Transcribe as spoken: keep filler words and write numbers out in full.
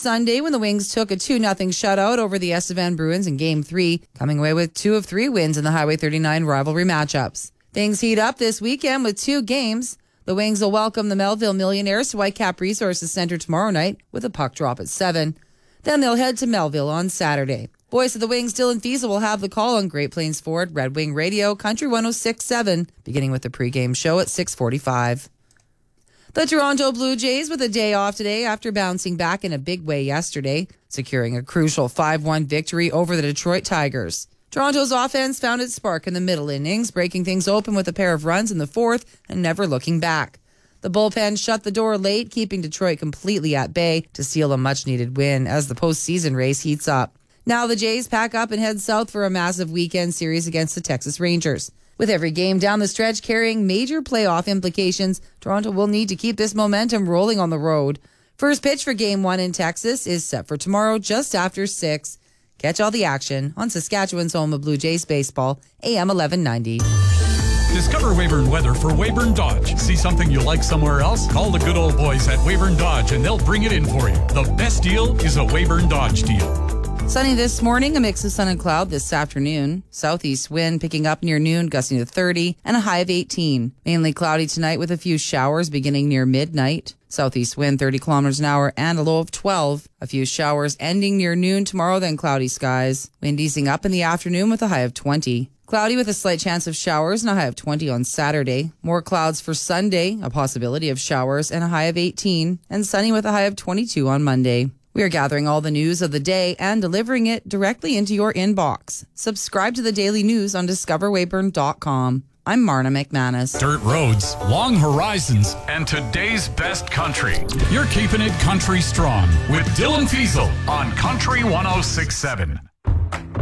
Sunday when the Wings took a two nothing shutout over the Estevan Bruins in Game three, coming away with two of three wins in the Highway thirty-nine rivalry matchups. Things heat up this weekend with two games. The Wings will welcome the Melville Millionaires to Whitecap Resources Centre tomorrow night with a puck drop at seven. Then they'll head to Melville on Saturday. Voice of the Wings, Dylan Fiesel, will have the call on Great Plains Ford Red Wing Radio, Country one oh six point seven, beginning with the pregame show at six forty-five. The Toronto Blue Jays with a day off today after bouncing back in a big way yesterday, securing a crucial five one victory over the Detroit Tigers. Toronto's offense found its spark in the middle innings, breaking things open with a pair of runs in the fourth and never looking back. The bullpen shut the door late, keeping Detroit completely at bay to seal a much-needed win as the postseason race heats up. Now the Jays pack up and head south for a massive weekend series against the Texas Rangers. With every game down the stretch carrying major playoff implications, Toronto will need to keep this momentum rolling on the road. First pitch for Game one in Texas is set for tomorrow just after six. Catch all the action on Saskatchewan's home of Blue Jays baseball, A M eleven ninety. Discover Weyburn weather for Weyburn Dodge. See something you like somewhere else? Call the good old boys at Weyburn Dodge and they'll bring it in for you. The best deal is a Weyburn Dodge deal. Sunny this morning, a mix of sun and cloud this afternoon. Southeast wind picking up near noon, gusting to thirty, and a high of eighteen. Mainly cloudy tonight with a few showers beginning near midnight. Southeast wind thirty kilometers an hour and a low of twelve. A few showers ending near noon tomorrow, then cloudy skies. Wind easing up in the afternoon with a high of twenty. Cloudy with a slight chance of showers and a high of twenty on Saturday. More clouds for Sunday, a possibility of showers and a high of eighteen. And sunny with a high of twenty-two on Monday. We are gathering all the news of the day and delivering it directly into your inbox. Subscribe to the daily news on discover weyburn dot com. I'm Marna McManus. Dirt roads, long horizons, and today's best country. You're keeping it country strong with Dylan Fiesel on Country one oh six point seven.